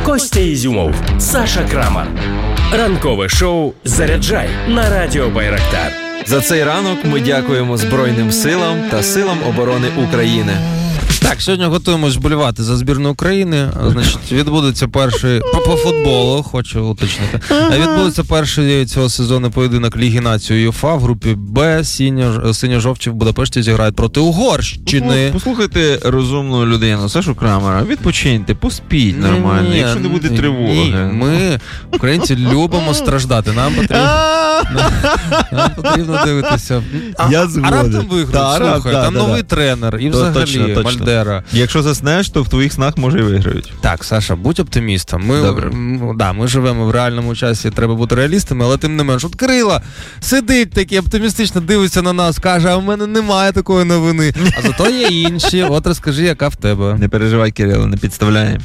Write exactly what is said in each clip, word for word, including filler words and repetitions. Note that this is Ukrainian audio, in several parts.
Костя Ізюмов, Саша Крамар. Ранкове шоу «Заряджай» на радіо Байрактар. За цей ранок ми дякуємо Збройним силам та силам оборони України. Так, сьогодні готуємось вболівати за збірну України. Значить, відбудеться перший по, по футболу, хочу уточнити. Відбудеться перший цього сезону поєдинок Ліги Націй ЮЄФА в групі Б. Синьо, синьо-жовті в Будапешті зіграють проти Угорщини. Послухайте розумну людину, Сашу Крамера, відпочиньте, поспіть нормально, ні, якщо не буде тривоги. Ні, ми, українці, любимо страждати. Нам потрібно, нам, нам потрібно дивитися. А, Я а раптом виграють, да, слухай, да, там да, новий да. тренер і То, взагалі точно, точно. Мальдера. Якщо заснеш, то в твоїх снах може і виграють. Так, Саша, будь оптимістом. Ми, Добре. М, да, ми живемо в реальному часі, треба бути реалістами, але тим не менш. От Кирило сидить такий оптимістично, дивиться на нас, каже, а в мене немає такої новини. А зато є інші. От розкажи, яка в тебе. Не переживай, Кирило, не підставляємо.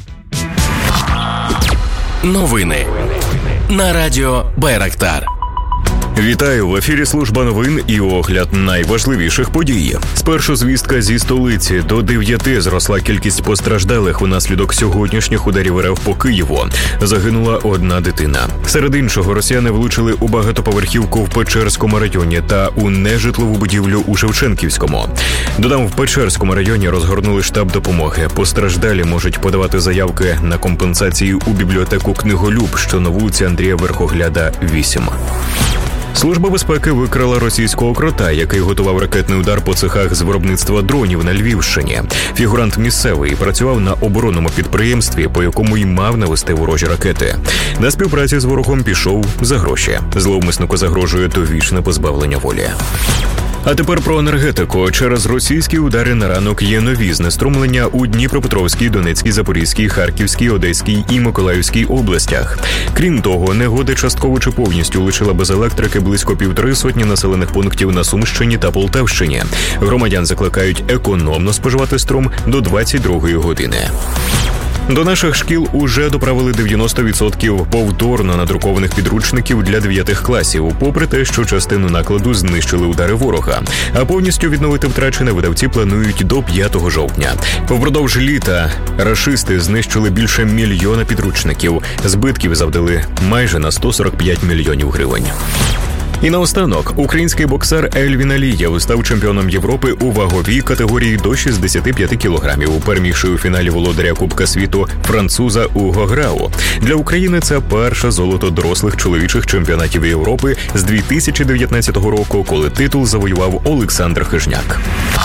Новини на радіо Байрактар. Вітаю, в ефірі служба новин і огляд найважливіших подій. Спершу звістка зі столиці. До дев'яти зросла кількість постраждалих унаслідок сьогоднішніх ударів РФ по Києву. Загинула одна дитина. Серед іншого, росіяни влучили у багатоповерхівку в Печерському районі та у нежитлову будівлю у Шевченківському. Додам, в Печерському районі розгорнули штаб допомоги. Постраждалі можуть подавати заявки на компенсацію у бібліотеку «Книголюб», що на вулиці Андрія Верхогляда, вісім. Служба безпеки викрила російського крота, який готував ракетний удар по цехах з виробництва дронів на Львівщині. Фігурант місцевий працював на оборонному підприємстві, по якому й мав навести ворожі ракети. На співпраці з ворогом пішов за гроші. Зловмиснику загрожує довічне позбавлення волі. А тепер про енергетику. Через російські удари на ранок є нові знеструмлення у Дніпропетровській, Донецькій, Запорізькій, Харківській, Одеській і Миколаївській областях. Крім того, негода частково чи повністю лишила без електрики близько півтори сотні населених пунктів на Сумщині та Полтавщині. Громадян закликають економно споживати струм до двадцять другої години. До наших шкіл уже доправили дев'яносто відсотків повторно надрукованих підручників для дев'ятих класів, попри те, що частину накладу знищили удари ворога. А повністю відновити втрачене видавці планують до п'ятого жовтня. Впродовж літа рашисти знищили більше мільйона підручників. Збитків завдали майже на сто сорок п'ять мільйонів гривень. І наостанок, український боксер Ельвін Алієв став чемпіоном Європи у ваговій категорії до шістдесят п'ять кілограмів, перемігши у фіналі володаря Кубка світу француза Уго Грау. Для України це перше золото дорослих чоловічих чемпіонатів Європи з дві тисячі дев'ятнадцятого року, коли титул завоював Олександр Хижняк.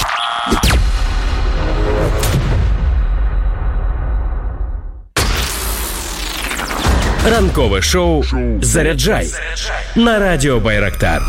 Ранкове шоу «Заряджай» на радіо Байрактар.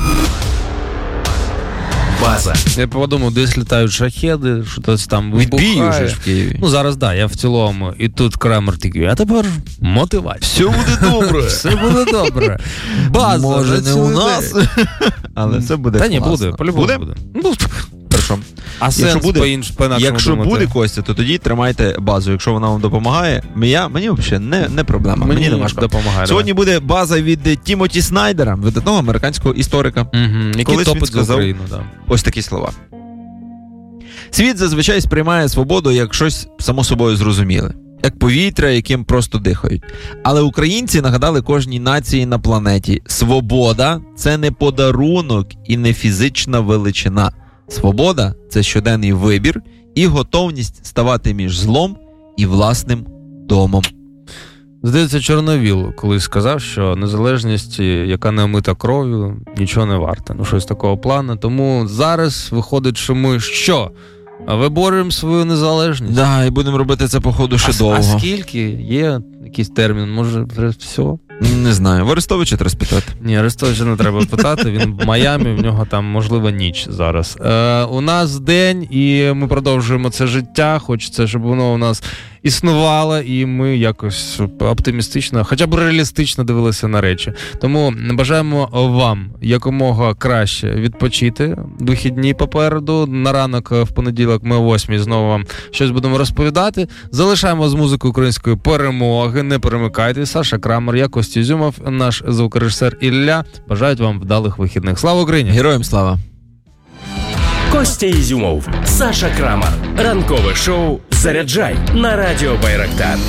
База. Я подумав, десь літають шахеди, щось там вибухає. Відбій уже ж в Києві. Ну, зараз, да, я в цілому. І тут Крамер такий, а тепер мотивація. Все буде добре. Все буде добре. База. Може, не у нас, але це буде Та ні, класно. буде, по-любому буде. буде. Ну, хорошо. А Якщо сенс буде, по-інш, по-інакшому Якщо думати? буде, Костя, то тоді тримайте базу. Якщо вона вам допомагає, я, мені взагалі не, не проблема. Мені, Мені не важко. допомагає. Сьогодні давай. Буде база від Тімоті Снайдера, видатного американського історика. Угу. Який Колись він топить за сказав Україну. Да. ось такі слова. Світ зазвичай сприймає свободу як щось само собою зрозуміле. Як повітря, яким просто дихають. Але українці нагадали кожній нації на планеті: свобода – це не подарунок і не фізична величина. Свобода – це щоденний вибір і готовність ставати між злом і власним домом. Здається, Чорновіл колись сказав, що незалежність, яка не омита кров'ю, нічого не варта. Ну, щось такого плану. Тому зараз виходить, що ми що? Виборюємо свою незалежність. Да, і будемо робити це, походу, ще а, довго. А скільки? Є якийсь термін? Може, все? Не знаю. В Арестовича треба спитати. Ні, Арестовича не треба питати. Він в Майамі, в нього там, можливо, ніч зараз. Е, у нас день, і ми продовжуємо це життя. Хочеться, щоб воно у нас існувало, і ми якось оптимістично, хоча б реалістично дивилися на речі. Тому бажаємо вам якомога краще відпочити. Вихідні попереду. На ранок в понеділок ми о восьмій знову вам щось будемо розповідати. Залишаємо з музикою української перемоги. Не перемикайте. Саша Крамер, я Костя Ізюмов, наш звукорежисер Ілля. Бажають вам вдалих вихідних. Слава Україні! Героям слава! Костя Ізюмов, Саша Крамер. Ранкове шоу «Заряджай» на радіо Байрактар.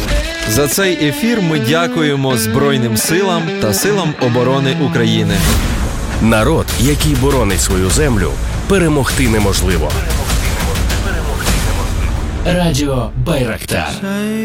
За цей ефір ми дякуємо Збройним силам та силам оборони України. Народ, який боронить свою землю, перемогти неможливо. Радіо Байрактар.